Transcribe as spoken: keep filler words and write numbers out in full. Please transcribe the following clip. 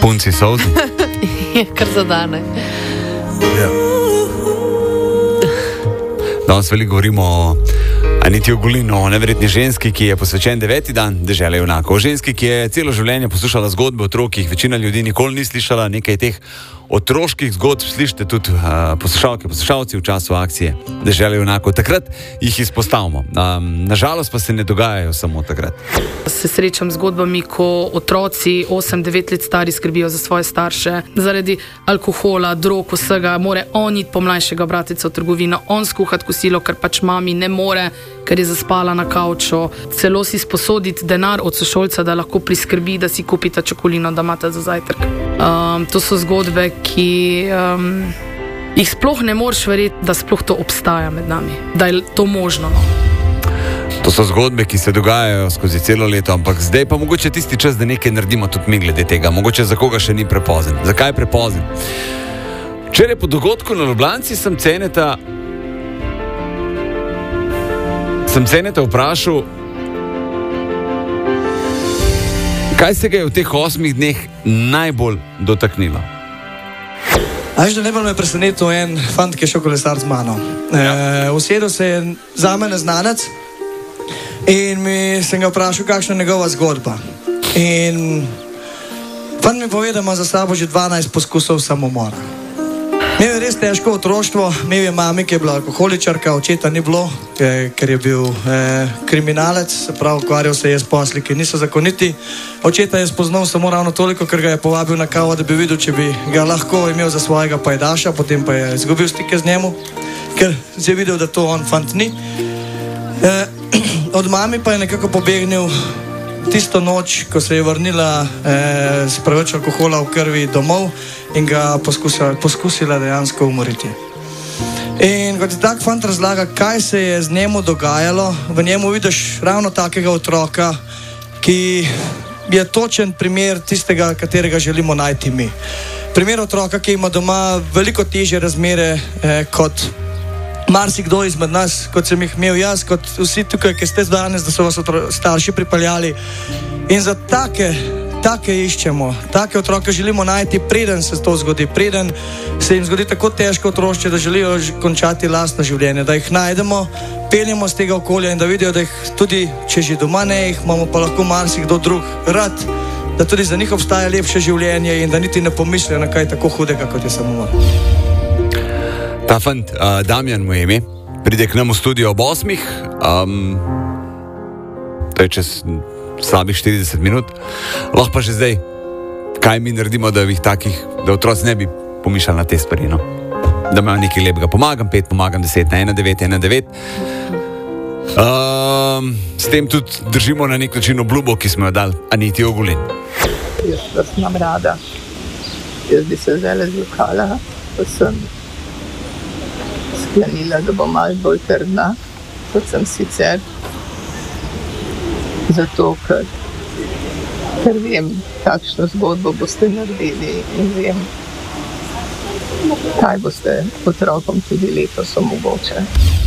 Punci solzi. Je kar zadane. Ja. Danes veliko govorimo o Aniti Ogulin, o neverjetni ženski, ki je posvečen deveti dan dežele junakov. O ženski, ki je celo življenje poslušala zgodbe o otrokih, večina ljudi nikoli ni slišala nekaj teh otroških zgodb, slišite tudi uh, poslušalke, poslušalci v času akcije dežele junakov. Takrat jih izpostavimo. Um, nažalost pa se ne dogajajo samo takrat. Se srečam z zgodbami, ko otroci osem devet let stari skrbijo za svoje starše zaradi alkohola, drog, vsega. More on iti po mlajšega bratica v trgovino, on skuhati kosilo, ker pač mami ne more, ker je zaspala na kavču. Celo si sposoditi denar od sošolca, da lahko priskrbi, da si kupita čokolino, da imata za zajtrk. Um, to so zgodbe, ki um, jih sploh ne moreš verjeti, da sploh to obstaja med nami, da je to možno. No. To so zgodbe, ki se dogajajo skozi celo leto, ampak zdaj pa mogoče tisti čas, da nekaj naredimo tudi mi glede tega. Mogoče za koga še ni prepozen. Zakaj je prepozen? Včeraj po dogodku na Ljubljanci sem Ceneta sem Ceneta vprašal, kaj se ga je v teh osmih dneh najbolj dotaknilo. A veš, da najbolj me presenetil en fant, ki je šel kolesar z mano. Ja. E, usedel se je za me neznanec in mi sem ga vprašal, kakšna je njegova zgodba. In fant mi pove, da ima za sabo že dvanajst poskusov samomora. Imel je res težko otroštvo, imel je mami, ki je bila alkoholičarka, očeta ni bilo, ker je bil eh, kriminalec, se pravi, ukvarjal se je s posli, ki niso zakoniti. Očeta je spoznal samo ravno toliko, ker ga je povabil na kavo, da bi videl, če bi ga lahko imel za svojega pajdaša, potem pa je izgubil stike z njemu, ker je videl, da to on fant ni. Eh, od mami pa je nekako pobegnil tisto noč, ko se je vrnila eh, s preveč alkohola v krvi domov in ga poskusila, poskusila dejansko umoriti. In kot je tak fant razlaga, kaj se je z njemu dogajalo, v njemu vidiš ravno takega otroka, ki je točen primer tistega, katerega želimo najti mi. Primer otroka, ki ima doma veliko težje razmere eh, kot marsikdo izmed nas, kot sem jih imel jaz, kot vsi tukaj, ki ste danes, da so vas starši pripeljali. In za take, take iščemo, take otroke želimo najti, preden se to zgodi, preden se jim zgodi tako težko otroštvo, da želijo končati lastno življenje, da jih najdemo, peljemo z tega okolja in da vidijo, da jih tudi, če že doma ne, jih imamo pa lahko marsikdo drug rad, da tudi za njih obstaja lepše življenje in da niti ne pomislijo na kaj tako hudega, kot je samomor. Ta fant, uh, Damjan mu je ime, pride k nam v studio ob osmih, um, to je čez slabih štirideset minut, lahko pa že zdaj, kaj mi naredimo, da jih takih, da otroci ne bi pomišljali na te stvari, no? Da imajo nekaj lepega. Pomagam pet, pomagam deset, na ena devet ena devet. Um, s tem tudi držimo na nek način obljubo, ki smo jo dali Aniti Ogulin. Jaz vas imam rada. Jaz bi se zdaj zlukala, pa sem sklenila, da bo malo bolj trdna, kot sem sicer. Zato, ker, ker vem, kakšno zgodbo boste naredili in vem, kaj boste otrokom tudi letos omogočili.